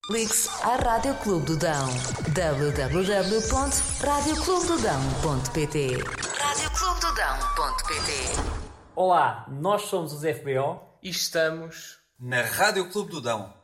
Ligue-se à Rádio Clube do Dão. www.radioclubedodão.pt radioclubedodão.pt. Olá, nós somos os FBO e estamos na Rádio Clube do Dão.